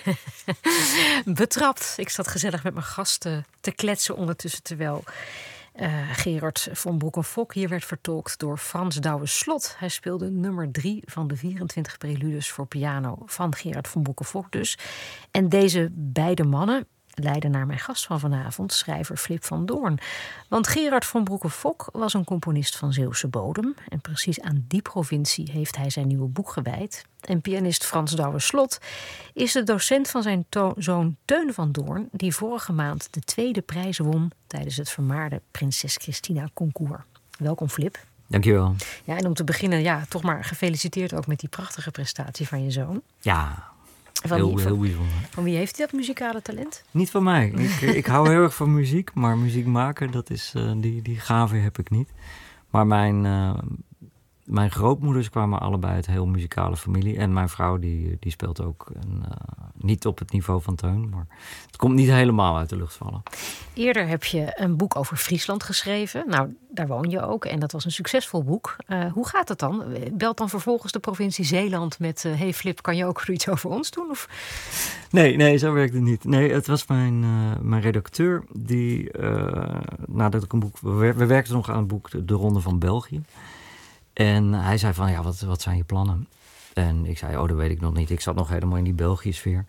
Betrapt. Ik zat gezellig met mijn gasten te kletsen ondertussen, terwijl Gerard von Broek-en-Fock hier werd vertolkt door Frans Douwe-Slot. Hij speelde nummer 3 van de 24 preludes voor piano van Gerard von Broek-en-Fock dus. En deze beide mannen leiden naar mijn gast van vanavond, schrijver Flip van Doorn. Want Gerard von Broek-en-Fock was een componist van Zeeuwse bodem. En precies aan die provincie heeft hij zijn nieuwe boek gewijd. En pianist Frans Douwe-Slot is de docent van zijn zoon Teun van Doorn, die vorige maand de 2e prijs won tijdens het vermaarde Prinses Christina concours. Welkom, Flip. Dankjewel. Ja, en om te beginnen, toch maar gefeliciteerd ook met die prachtige prestatie van je zoon. Ja, heel bijzonder. Van wie heeft hij dat muzikale talent? Niet van mij. Ik hou heel erg van muziek, maar muziek maken, dat is, die gave heb ik niet. Maar mijn grootmoeders kwamen allebei uit een heel muzikale familie. En mijn vrouw die speelt ook niet op het niveau van Teun. Maar het komt niet helemaal uit de lucht vallen. Eerder heb je een boek over Friesland geschreven. Nou, daar woon je ook. En dat was een succesvol boek. Hoe gaat het dan? Belt dan vervolgens de provincie Zeeland met... hey Flip, kan je ook iets over ons doen? Of? Nee, zo werkt het niet. Nee, het was mijn redacteur die... nadat ik een boek... We werkten nog aan het boek De Ronde van België. En hij zei van, ja, wat zijn je plannen? En ik zei, dat weet ik nog niet. Ik zat nog helemaal in die België-sfeer.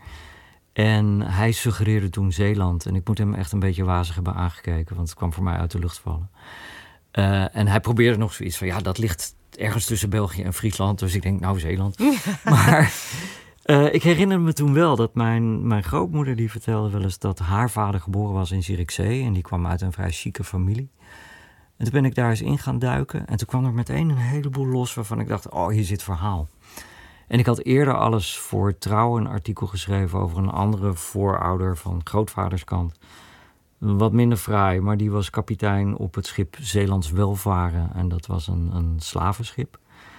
En hij suggereerde toen Zeeland. En ik moet hem echt een beetje wazig hebben aangekeken, want het kwam voor mij uit de lucht vallen. En hij probeerde nog zoiets van, ja, dat ligt ergens tussen België en Friesland. Dus ik denk, nou, Zeeland. Maar ik herinner me toen wel dat mijn grootmoeder, die vertelde wel eens dat haar vader geboren was in Zierikzee. En die kwam uit een vrij chique familie. En toen ben ik daar eens in gaan duiken. En toen kwam er meteen een heleboel los waarvan ik dacht, hier zit verhaal. En ik had eerder alles voor Trouw een artikel geschreven over een andere voorouder van grootvaderskant. Wat minder fraai, maar die was kapitein op het schip Zeelands Welvaren. En dat was een slavenschip.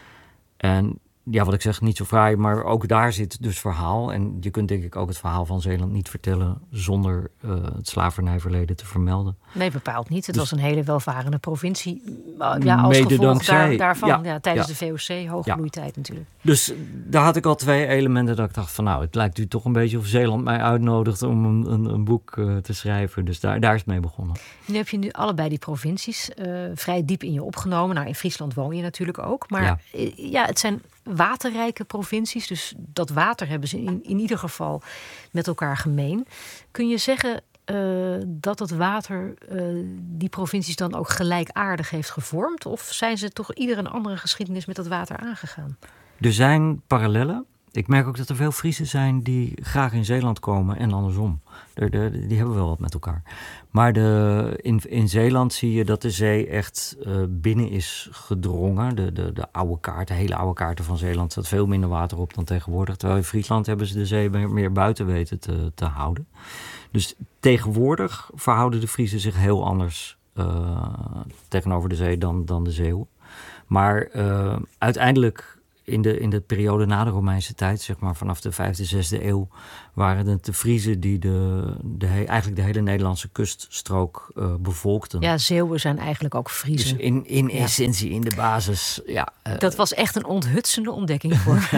En ja, wat ik zeg, niet zo fraai, maar ook daar zit dus verhaal. En je kunt denk ik ook het verhaal van Zeeland niet vertellen zonder het slavernijverleden te vermelden. Nee, bepaald niet. Het was een hele welvarende provincie. Als mede gevolg dankzij, daarvan, tijdens de VOC, hoogbloeitijd natuurlijk. Dus daar had ik al 2 elementen dat ik dacht van, nou, het lijkt u toch een beetje of Zeeland mij uitnodigt om een boek te schrijven. Dus daar is het mee begonnen. Nu heb je nu allebei die provincies vrij diep in je opgenomen. Nou, in Friesland woon je natuurlijk ook. Maar het zijn waterrijke provincies. Dus dat water hebben ze in ieder geval met elkaar gemeen. Kun je zeggen dat het water die provincies dan ook gelijkaardig heeft gevormd? Of zijn ze toch ieder een andere geschiedenis met dat water aangegaan? Er zijn parallellen. Ik merk ook dat er veel Friezen zijn die graag in Zeeland komen en andersom. Die hebben wel wat met elkaar. Maar in Zeeland zie je dat de zee echt binnen is gedrongen. De oude kaart, de hele oude kaarten van Zeeland staat veel minder water op dan tegenwoordig. Terwijl in Friesland hebben ze de zee meer buiten weten te houden. Dus tegenwoordig verhouden de Friezen zich heel anders tegenover de zee dan de Zeeuwen. Maar uiteindelijk in de periode na de Romeinse tijd, zeg maar vanaf de 5e, 6e eeuw, waren het de Friezen die eigenlijk de hele Nederlandse kuststrook bevolkten. Ja, Zeeuwen zijn eigenlijk ook Friezen. Dus in essentie, in de basis, ja. Dat was echt een onthutsende ontdekking voor.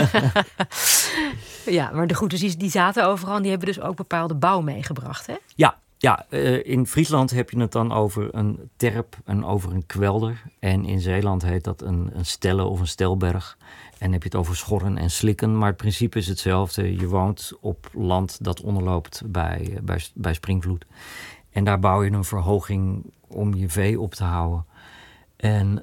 Ja, maar dus die zaten overal en die hebben dus ook bepaalde bouw meegebracht, hè? Ja, in Friesland heb je het dan over een terp en over een kwelder. En in Zeeland heet dat een stelle of een stelberg. En heb je het over schorren en slikken. Maar het principe is hetzelfde. Je woont op land dat onderloopt bij springvloed. En daar bouw je een verhoging om je vee op te houden. En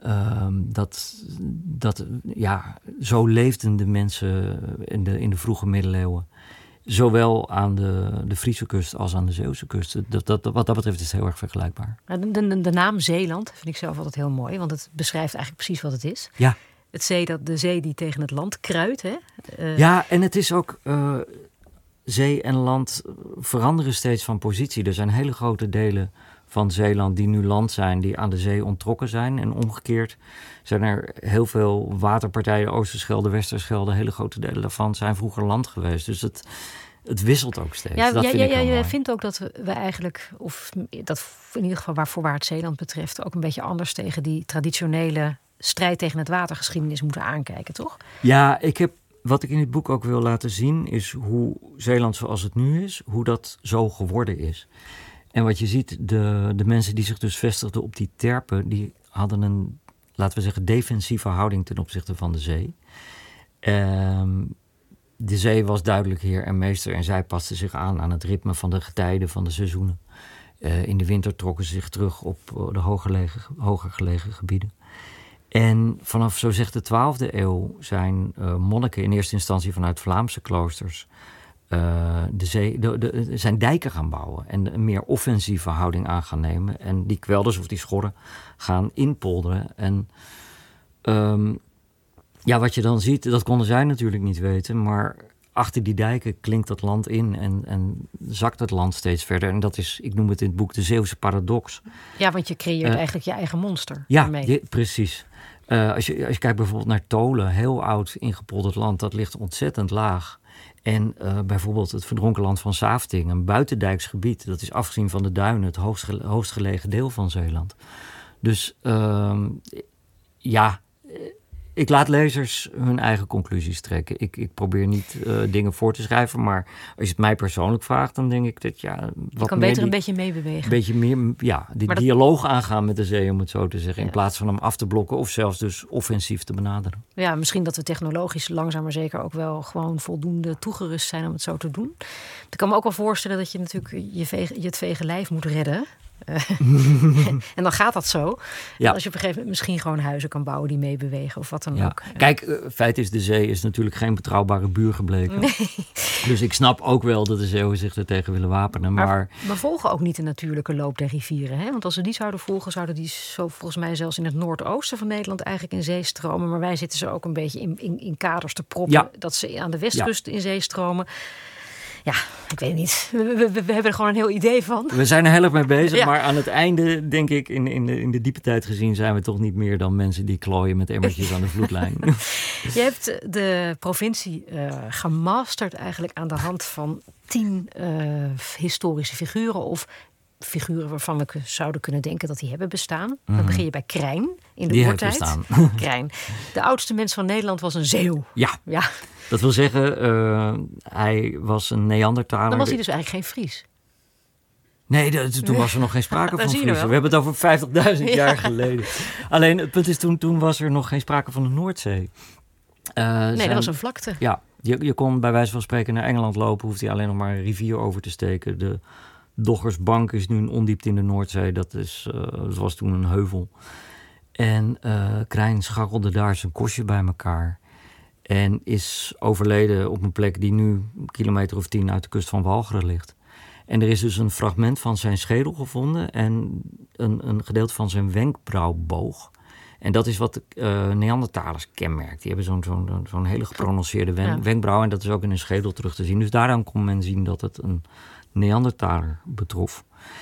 zo leefden de mensen in de vroege middeleeuwen. Zowel aan de Friese kust als aan de Zeeuwse kust. Wat dat betreft is het heel erg vergelijkbaar. De naam Zeeland vind ik zelf altijd heel mooi. Want het beschrijft eigenlijk precies wat het is. Ja. De zee die tegen het land kruidt. Hè? Ja, en het is ook... zee en land veranderen steeds van positie. Er zijn hele grote delen van Zeeland die nu land zijn, die aan de zee onttrokken zijn. En omgekeerd zijn er heel veel waterpartijen, Oosterschelde, Westerschelde, hele grote delen daarvan zijn vroeger land geweest. Dus het wisselt ook steeds. Je vindt ook dat we eigenlijk, of dat in ieder geval waar het Zeeland betreft, ook een beetje anders tegen die traditionele strijd tegen het watergeschiedenis moeten aankijken, toch? Ja, ik heb wat ik in dit boek ook wil laten zien is hoe Zeeland zoals het nu is, hoe dat zo geworden is. En wat je ziet, de mensen die zich dus vestigden op die terpen, die hadden een, laten we zeggen, defensieve houding ten opzichte van de zee. De zee was duidelijk heer en meester en zij pasten zich aan het ritme van de getijden, van de seizoenen. In de winter trokken ze zich terug op de hoger gelegen gebieden. En vanaf, zo zegt de 12e eeuw, zijn monniken in eerste instantie vanuit Vlaamse kloosters zijn dijken gaan bouwen en een meer offensieve houding aan gaan nemen. En die kwelders of die schorren gaan inpolderen. En wat je dan ziet, dat konden zij natuurlijk niet weten, maar achter die dijken klinkt dat land in en zakt het land steeds verder. En dat is, ik noem het in het boek, de Zeeuwse paradox. Ja, want je creëert eigenlijk je eigen monster. Ja, precies. Als je kijkt bijvoorbeeld naar Tolen, heel oud ingepolderd land, dat ligt ontzettend laag. En bijvoorbeeld het verdronken land van Saafting, een buitendijks gebied, dat is afgezien van de duinen het hoogst gelegen deel van Zeeland. Dus ik laat lezers hun eigen conclusies trekken. Ik probeer niet dingen voor te schrijven, maar als je het mij persoonlijk vraagt, dan denk ik dat je kan beter een beetje meebewegen. Een beetje meer, dialoog aangaan met de zee, om het zo te zeggen, in plaats van hem af te blokken of zelfs dus offensief te benaderen. Ja, misschien dat we technologisch langzaam maar zeker ook wel gewoon voldoende toegerust zijn om het zo te doen. Ik kan me ook wel voorstellen dat je natuurlijk het vege lijf moet redden. En dan gaat dat zo. Ja. Als je op een gegeven moment misschien gewoon huizen kan bouwen die meebewegen of wat dan ook. Kijk, feit is, de zee is natuurlijk geen betrouwbare buur gebleken. Nee. Dus ik snap ook wel dat de Zeeuwen zich er tegen willen wapenen. Maar we volgen ook niet de natuurlijke loop der rivieren. Hè? Want als ze die zouden volgen, zouden die zo volgens mij zelfs in het noordoosten van Nederland eigenlijk in zee stromen. Maar wij zitten ze ook een beetje in kaders te proppen dat ze aan de westkust in zee stromen. Ja, ik weet het niet. We hebben er gewoon een heel idee van. We zijn er heel erg mee bezig, maar aan het einde, denk ik, in de diepe tijd gezien, zijn we toch niet meer dan mensen die klooien met emmertjes aan de vloedlijn. Je hebt de provincie gemasterd eigenlijk aan de hand van 10 historische figuren of figuren waarvan we zouden kunnen denken dat die hebben bestaan. Dan begin je bij Krijn in de oortijd. Krijn. De oudste mens van Nederland was een Zeeuw. Ja. Dat wil zeggen, hij was een Neandertaler. Dan was hij dus eigenlijk geen Fries. Nee, toen was er nog geen sprake van Friesen. We hebben het over 50.000 jaar geleden. Alleen het punt is, toen was er nog geen sprake van de Noordzee. Dat was een vlakte. Ja, je kon bij wijze van spreken naar Engeland lopen, hoefde je alleen nog maar een rivier over te steken. De Doggersbank is nu een ondiepte in de Noordzee. Dat was toen een heuvel. En Krijn scharrelde daar zijn kostje bij elkaar. En is overleden op een plek die nu een kilometer of 10 uit de kust van Walcheren ligt. En er is dus een fragment van zijn schedel gevonden en een gedeelte van zijn wenkbrauwboog. En dat is wat Neandertalers kenmerkt. Die hebben zo'n hele geprononceerde wenkbrauw en dat is ook in hun schedel terug te zien. Dus daaraan kon men zien dat het een Neandertaler betrof.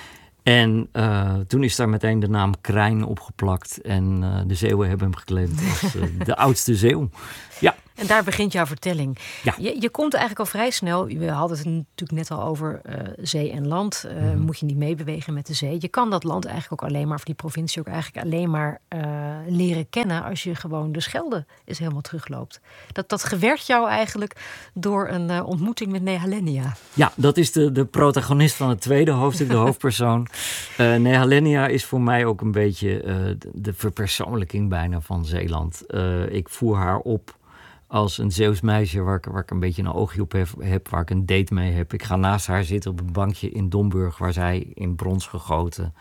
En toen is daar meteen de naam Krijn opgeplakt. En de Zeeuwen hebben hem geclaimd als de oudste Zeeuw. Ja. En daar begint jouw vertelling. Ja. Je komt eigenlijk al vrij snel. We hadden het natuurlijk net al over zee en land. Moet je niet meebewegen met de zee. Je kan dat land eigenlijk ook alleen maar, of die provincie ook eigenlijk alleen maar leren kennen als je gewoon de Schelde eens helemaal terugloopt. Dat gewerkt jou eigenlijk door een ontmoeting met Nehalennia. Ja, dat is de protagonist van het tweede hoofdstuk, de hoofdpersoon. Nehalennia is voor mij ook een beetje de verpersoonlijking bijna van Zeeland. Ik voer haar op als een Zeeuws meisje waar ik een beetje een oogje op heb, waar ik een date mee heb. Ik ga naast haar zitten op een bankje in Domburg, waar zij in brons gegoten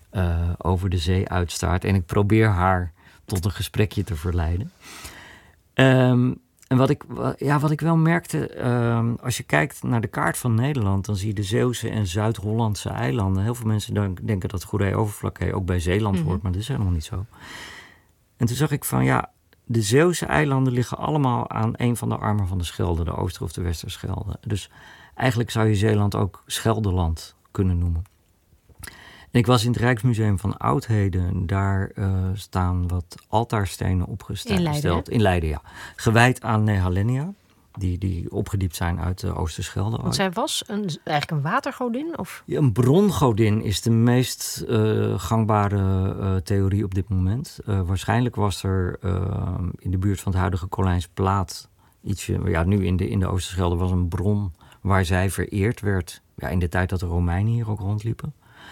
over de zee uitstaart. En ik probeer haar tot een gesprekje te verleiden. En wat ik wel merkte, als je kijkt naar de kaart van Nederland, dan zie je de Zeeuwse en Zuid-Hollandse eilanden. Heel veel mensen denken dat Goeree-Overflakkee ook bij Zeeland hoort, maar dat is helemaal niet zo. En toen zag ik van de Zeeuwse eilanden liggen allemaal aan een van de armen van de Schelde, de Ooster- of de Westerschelde. Dus eigenlijk zou je Zeeland ook Scheldeland kunnen noemen. En ik was in het Rijksmuseum van Oudheden. Daar staan wat altaarstenen opgesteld. In Leiden, ja. Gewijd aan Nehalennia. Die opgediept zijn uit de Oosterschelde. Want zij was eigenlijk een watergodin? Of? Ja, een brongodin is de meest gangbare theorie op dit moment. Waarschijnlijk was er in de buurt van het huidige Colijnsplaat Nu in de Oosterschelde was een bron waar zij vereerd werd. Ja, in de tijd dat de Romeinen hier ook rondliepen.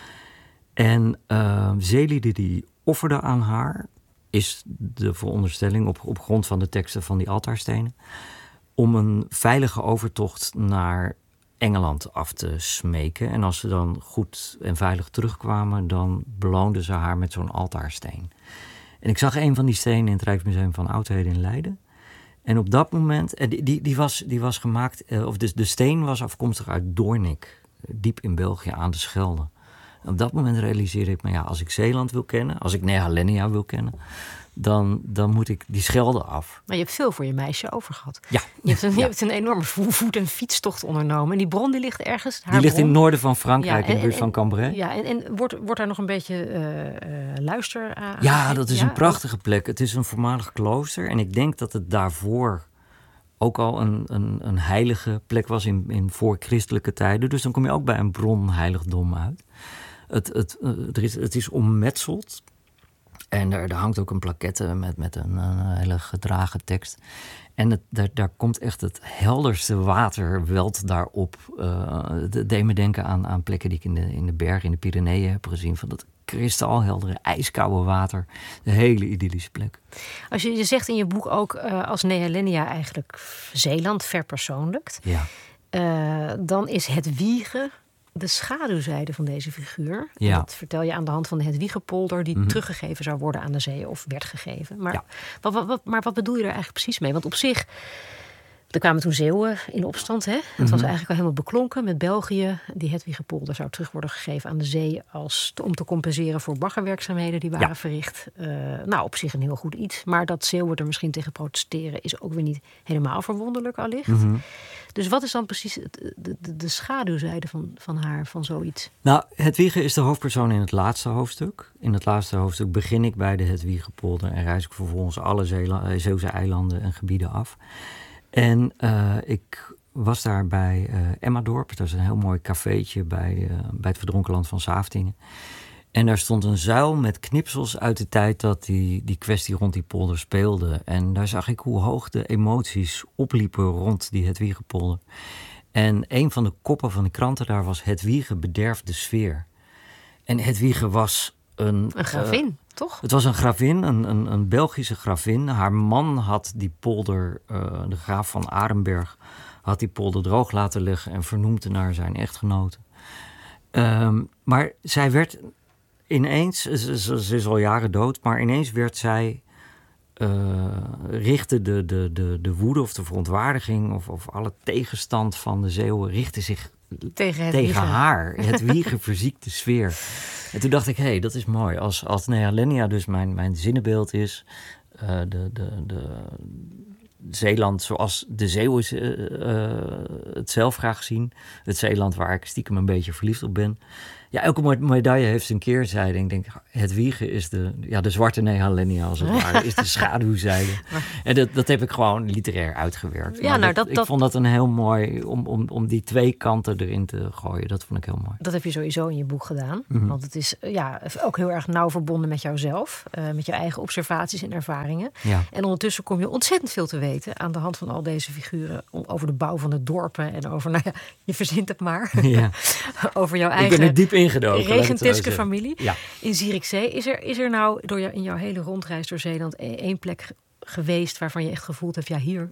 En zeelieden die offerden aan haar, is de veronderstelling op grond van de teksten van die altaarstenen, om een veilige overtocht naar Engeland af te smeken. En als ze dan goed en veilig terugkwamen, dan beloonden ze haar met zo'n altaarsteen. En ik zag een van die stenen in het Rijksmuseum van Oudheden in Leiden. En op dat moment, die was gemaakt, de steen was afkomstig uit Doornik, diep in België aan de Schelde. En op dat moment realiseerde ik me, als ik Zeeland wil kennen, als ik Nehalennia wil kennen, dan moet ik die Schelde af. Maar je hebt veel voor je meisje over gehad. Ja. Je hebt een enorme voet- en fietstocht ondernomen. En die bron die ligt ergens. Die ligt in het noorden van Frankrijk, in de buurt van Cambrai. Ja, en wordt daar nog een beetje luister aan? Ja, dat is een prachtige plek. Het is een voormalig klooster. En ik denk dat het daarvoor ook al een heilige plek was in voorchristelijke tijden. Dus dan kom je ook bij een bronheiligdom uit. Het is ommetseld. En daar hangt ook een plaquette met een hele gedragen tekst. En daar komt echt het helderste water welt daarop. Het deed me denken aan plekken die ik in de bergen, in de Pyreneeën heb gezien. Van dat kristalheldere, ijskoude water. Een hele idyllische plek. Als je zegt in je boek ook als Nehalennia eigenlijk Zeeland verpersoonlijkt. Ja. Dan is het wiegen de schaduwzijde van deze figuur. Ja. Dat vertel je aan de hand van het Wiegepolder die teruggegeven zou worden aan de zee of werd gegeven. Maar, wat bedoel je er eigenlijk precies mee? Want op zich, er kwamen toen Zeeuwen in opstand. Hè? Het was eigenlijk al helemaal beklonken met België. Die het Wiegepolder zou terug worden gegeven aan de zee om te compenseren voor baggerwerkzaamheden die waren verricht. Op zich een heel goed iets. Maar dat Zeeuwen er misschien tegen protesteren is ook weer niet helemaal verwonderlijk allicht. Dus wat is dan precies de schaduwzijde van haar, van zoiets? Nou, Hedwige is de hoofdpersoon in het laatste hoofdstuk. In het laatste hoofdstuk begin ik bij de Hedwigepolder en reis ik vervolgens alle Zeeuwse eilanden en gebieden af. En ik was daar bij Emmadorp. Dat is een heel mooi cafeetje bij het verdronken land van Saftingen. En daar stond een zuil met knipsels uit de tijd dat die kwestie rond die polder speelde. En daar zag ik hoe hoog de emoties opliepen rond die Hedwigepolder. En een van de koppen van de kranten daar was Hedwige bederft de sfeer. En Hedwige was een gravin, toch? Het was een gravin, een Belgische gravin. Haar man had die polder, de graaf van Arenberg, had die polder droog laten leggen en vernoemd naar zijn echtgenote. Maar zij werd ineens, ze is al jaren dood, maar ineens werd zij, richtte de woede of de verontwaardiging of alle tegenstand van de Zeeuwen richtte zich tegen haar. Hedwige verziekt de sfeer. En toen dacht ik, dat is mooi. Als Nehalennia dus mijn zinnenbeeld is, de Zeeland zoals de Zeeuwen het zelf graag zien. Het Zeeland waar ik stiekem een beetje verliefd op ben. Ja, elke medaille heeft zijn keerzijde. Ik denk, Hedwige is de zwarte Nehalennia als het ware. Is de schaduwzijde. En dat heb ik gewoon literair uitgewerkt. Ja, ik vond dat een heel mooi, om die twee kanten erin te gooien. Dat vond ik heel mooi. Dat heb je sowieso in je boek gedaan. Want het is ook heel erg nauw verbonden met jouzelf. Met je eigen observaties en ervaringen. Ja. En ondertussen kom je ontzettend veel te weten aan de hand van al deze figuren. Over de bouw van de dorpen en over, je verzint het maar. Ja. Over jouw eigen... Ik ben er diep ingedoken. Regenteske familie in Zierikzee. Is er nou in jouw hele rondreis door Zeeland één plek geweest waarvan je echt gevoeld hebt, hier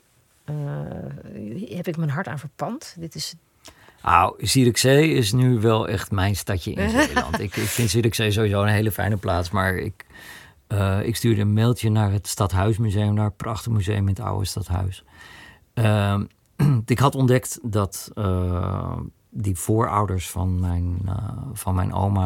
heb ik mijn hart aan verpand? Dit is... Zierikzee is nu wel echt mijn stadje in Zeeland. Ik vind Zierikzee sowieso een hele fijne plaats, maar ik stuurde een mailtje naar het Stadhuismuseum, naar het prachtig museum in het oude stadhuis. Ik had ontdekt dat die voorouders van mijn oma,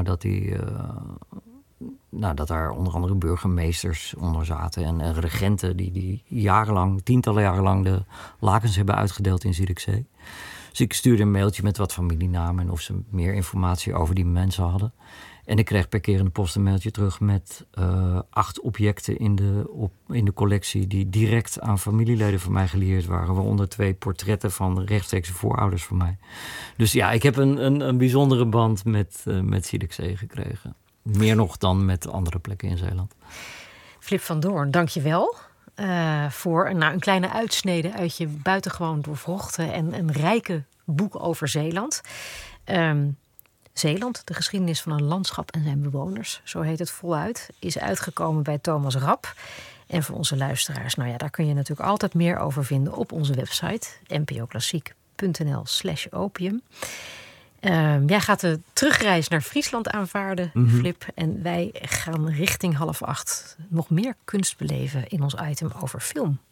dat daar onder andere burgemeesters onder zaten en regenten die tientallen jaren lang de lakens hebben uitgedeeld in Zierikzee. Dus ik stuurde een mailtje met wat familienamen en of ze meer informatie over die mensen hadden. En ik kreeg per keer in de post een mailtje terug met 8 objecten in de collectie die direct aan familieleden van mij gelieerd waren. Waaronder 2 portretten van rechtstreekse voorouders van mij. Dus ja, ik heb een bijzondere band met Zierikzee gekregen. Meer nog dan met andere plekken in Zeeland. Flip van Doorn, dank je wel. voor een kleine uitsnede uit je buitengewoon doorvrochte en rijke boek over Zeeland. Zeeland, de geschiedenis van een landschap en zijn bewoners, zo heet het voluit, is uitgekomen bij Thomas Rapp. En voor onze luisteraars, daar kun je natuurlijk altijd meer over vinden op onze website npoklassiek.nl/opium. Jij gaat de terugreis naar Friesland aanvaarden, Flip. En wij gaan richting 7:30 nog meer kunst beleven in ons item over film.